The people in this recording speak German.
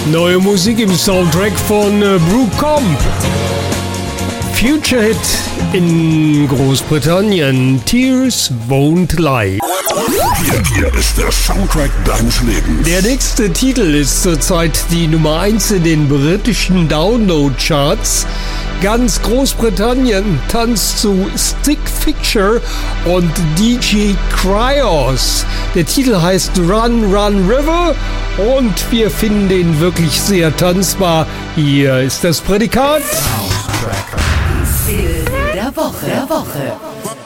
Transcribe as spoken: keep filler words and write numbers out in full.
Neue Musik im Soundtrack von äh, Brooke Comp. Future Hit in Großbritannien. Tears Won't Lie. Hier, hier ist der Soundtrack deines Lebens. Der nächste Titel ist zurzeit die Nummer eins in den britischen Download-Charts. Ganz Großbritannien tanzt zu Stick Fixture und D J Cryos. Der Titel heißt Run Run River und wir finden den wirklich sehr tanzbar. Hier ist das Prädikat. Soundtrack der Woche. Der Woche.